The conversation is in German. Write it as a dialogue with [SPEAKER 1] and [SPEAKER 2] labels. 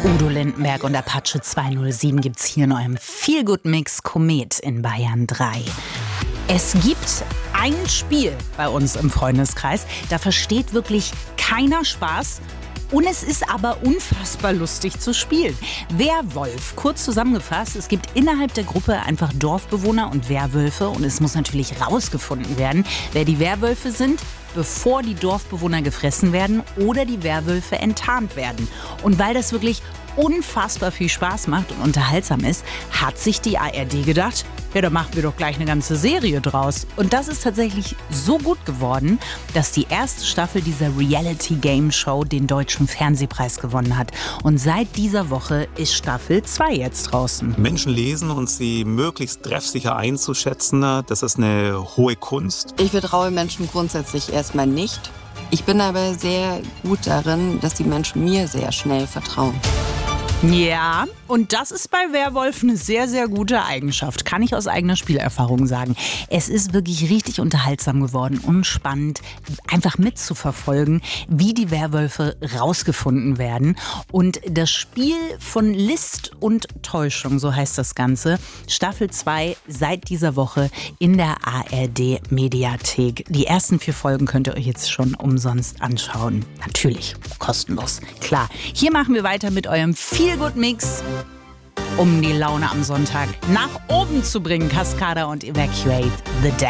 [SPEAKER 1] Udo Lindenberg und Apache 207 gibt's hier in eurem Feel-Good-Mix Komet in Bayern 3. Es gibt ein Spiel bei uns im Freundeskreis, da versteht wirklich keiner Spaß. Und es ist aber unfassbar lustig zu spielen. Werwolf, kurz zusammengefasst, es gibt innerhalb der Gruppe einfach Dorfbewohner und Werwölfe. Und es muss natürlich rausgefunden werden, wer die Werwölfe sind, bevor die Dorfbewohner gefressen werden oder die Werwölfe enttarnt werden. Und weil das wirklich unfassbar viel Spaß macht und unterhaltsam ist, hat sich die ARD gedacht, ja, da machen wir doch gleich eine ganze Serie draus. Und das ist tatsächlich so gut geworden, dass die erste Staffel dieser Reality-Game-Show den Deutschen Fernsehpreis gewonnen hat. Und seit dieser Woche ist Staffel 2 jetzt draußen.
[SPEAKER 2] Menschen lesen und sie möglichst treffsicher einzuschätzen, das ist eine hohe Kunst.
[SPEAKER 3] Ich vertraue Menschen grundsätzlich erstmal nicht. Ich bin aber sehr gut darin, dass die Menschen mir sehr schnell vertrauen.
[SPEAKER 1] Ja, und das ist bei Werwolf eine sehr, sehr gute Eigenschaft. Kann ich aus eigener Spielerfahrung sagen. Es ist wirklich richtig unterhaltsam geworden und spannend, einfach mitzuverfolgen, wie die Werwölfe rausgefunden werden. Und das Spiel von List und Täuschung, so heißt das Ganze, Staffel 2 seit dieser Woche in der ARD-Mediathek. Die ersten 4 Folgen könnt ihr euch jetzt schon umsonst anschauen. Natürlich kostenlos, klar. Hier machen wir weiter mit eurem Feel-Good-Mix, um die Laune am Sonntag nach oben zu bringen. Cascada und Evacuate the Dead.